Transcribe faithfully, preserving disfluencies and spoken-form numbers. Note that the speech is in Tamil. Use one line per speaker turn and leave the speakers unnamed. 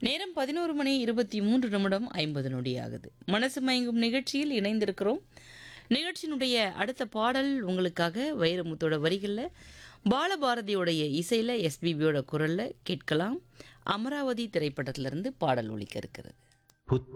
நேரம் பதினொரு மணி இருபத்தி மூன்று நிமிடம் ஐம்பது நொடி ஆகுது. மனசு மயங்கும் நிகழ்ச்சியில் இணைந்திருக்கிறோம். நிகழ்ச்சியினுடைய அடுத்த பாடல் உங்களுக்காக வைரமுத்தோட வரிகளில் பாலபாரதியோடைய இசையில் எஸ்பிபியோட குரலில் கேட்கலாம். அமராவதி திரைப்படத்திலிருந்து பாடல் ஒலிக்க இருக்கிறது.